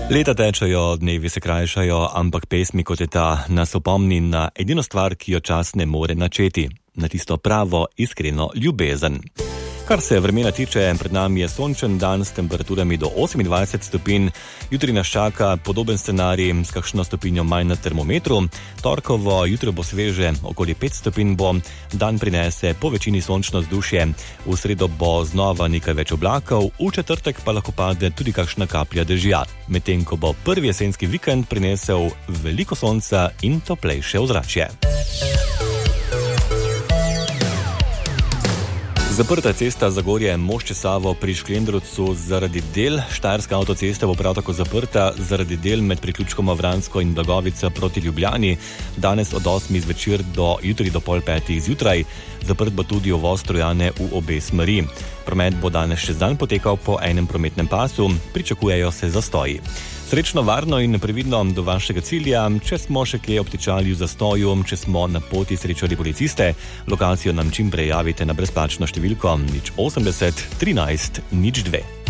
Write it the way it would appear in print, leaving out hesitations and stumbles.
Leta tečejo, dnevi se krajšajo, ampak pesmi kot je ta nas opomni na edino stvar, ki jo čas ne more načeti. Na tisto pravo, iskreno ljubezen. Kar se vremena tiče, pred nami je sončen dan s temperaturami do 28 stopinj. Jutri nas čaka podoben scenarij s kakšno stopinjo manj na termometru. Torkovo jutro bo sveže, okoli 5 stopinj bo. Dan prinese po večini sončno vzdušje. V sredo bo znova nekaj več oblakov, v četrtek pa lahko pade tudi kakšna kaplja dežja. Medtem ko bo prvi jesenski vikend prinesel veliko sonca in toplejše ozračje. Zaprta cesta Zagorje-Mošče-Savo pri Šklendrovcu zaradi del. Štajerska avtocesta bo prav tako zaprta zaradi del med priključkoma Vransko in Blagovica proti Ljubljani. Danes od 8 zvečer do jutri do 4:30 zjutraj. Zaprt bo tudi uvoz Trojane v obe smeri. Promet bo danes še dan potekal po enem prometnem pasu, pričakujejo se zastoji. Srečno, varno in previdno do vašega cilja. Če smo še kje obtičali v zastoju, če smo na poti srečali policiste, lokacijo nam čim prej javite na brezplačno številko 080 13 02.